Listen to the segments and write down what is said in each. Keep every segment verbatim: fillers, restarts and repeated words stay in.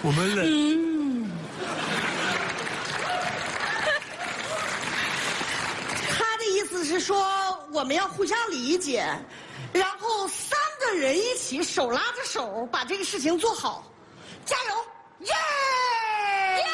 我们冷。 嗯。 他的意思是说，我们要互相理解，然后三个人一起手拉着手把这个事情做好，加油！耶！耶！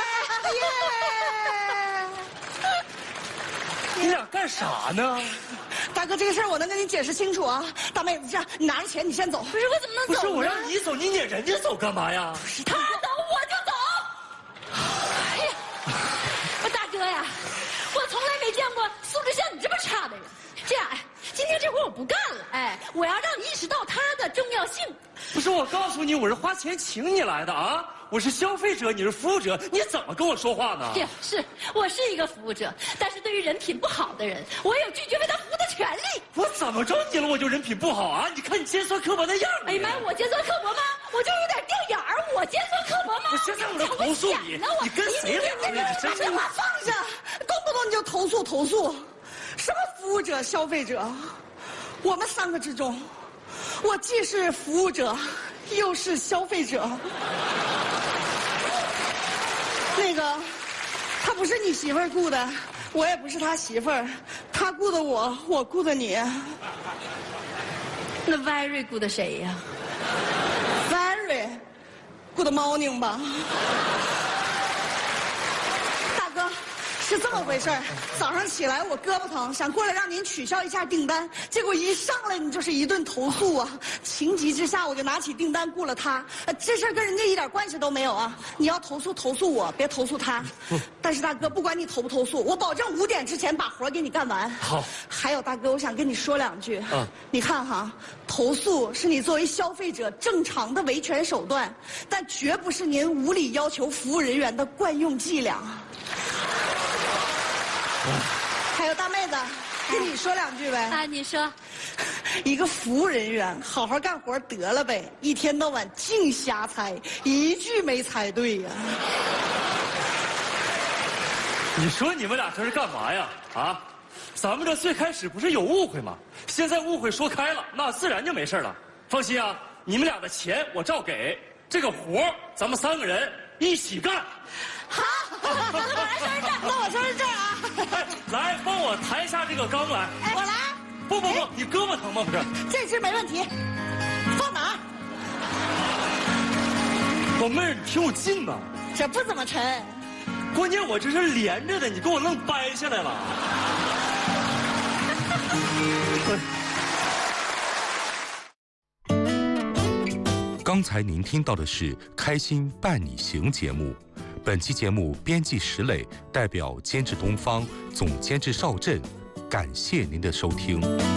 耶！ 你俩干啥呢？ 大哥，这个事儿我能跟你解释清楚啊。大妹子，这样，你拿着钱，你先走。 不是，我怎么能走呢？ 不是我让你走，你撵人家走干嘛呀？ 他走我就走。哎呀，我大哥呀，我从来没见过素质像你这么差的人。这样，哎，今天这活我不干了，哎，我要让你意识到它的重要性。 不是，我告诉你，我是花钱请你来的啊！我是消费者，你是服务者，你怎么跟我说话呢？ 是是，我是一个服务者，但是对于人品不好的人，我有拒绝为他服务的权利。 我怎么着你了？我就人品不好啊？你看你尖酸刻薄的样子。 哎呀妈呀，我尖酸刻薄吗？我就有点掉眼儿，我尖酸刻薄吗？ 我现在我就投诉你，你跟谁俩呢？ 把这话放下，动不动你就投诉投诉，什么服务者、消费者，我们三个之中，我既是服务者，又是消费者。那个，他不是你媳妇儿雇的，我也不是他媳妇儿，他雇的我，我雇的你。 那 Very 雇的谁呀 ？Very， 雇的 Morning 吧。大哥，是这么回事儿。早上起来我胳膊疼，想过来让您取消一下订单，结果一上来你就是一顿投诉啊！情急之下我就拿起订单雇了他。呃，这事儿跟人家一点关系都没有啊！你要投诉投诉我，别投诉他。但是大哥，不管你投不投诉，我保证五点之前把活给你干完。 好。 还有大哥，我想跟你说两句。 嗯。 你看哈，投诉是你作为消费者正常的维权手段，但绝不是您无理要求服务人员的惯用伎俩。还有大妹子，跟你说两句呗。 啊，你说， 一个服务人员好好干活得了呗，一天到晚净瞎猜，一句没猜对呀。 你说你们俩这是干嘛呀？啊，咱们这最开始不是有误会吗？现在误会说开了，那自然就没事了。放心啊，你们俩的钱我照给，这个活咱们三个人一起干。 好，那我来收拾这儿，那我收拾这儿啊。 哎，来帮我抬一下这个缸来。 哎，我来。 不不不，你胳膊疼吗？不是， 这只没问题。放哪儿？ 老妹儿，你挺有劲呐。 这不怎么沉。 关键我这是连着的，你给我愣掰下来了。 刚才您听到的是《开心伴你行》节目，本期节目编辑石磊，代表监制东方，总监制邵震，感谢您的收听。